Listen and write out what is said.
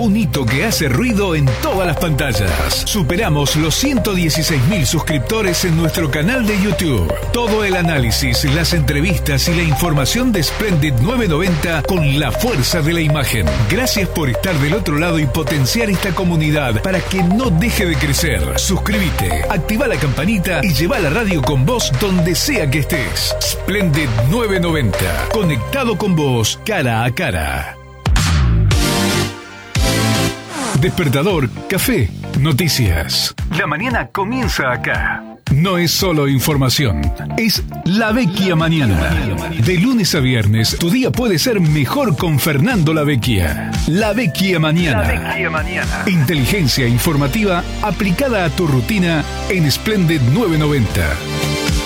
Un hito que hace ruido en todas las pantallas. Superamos los 116.000 suscriptores en nuestro canal de YouTube. Todo el análisis, las entrevistas y la información de Splendid 990 con la fuerza de la imagen. Gracias por estar del otro lado y potenciar esta comunidad para que no deje de crecer. Suscríbete, activa la campanita y lleva la radio con vos donde sea que estés. Splendid 990. Conectado con vos cara a cara. Despertador, café, noticias. La mañana comienza acá. No es solo información, es La Vecchia Mañana. De lunes a viernes, tu día puede ser mejor con Fernando La Vecchia. La Vecchia Mañana. La Vecchia Mañana. Inteligencia informativa aplicada a tu rutina en Splendid 990.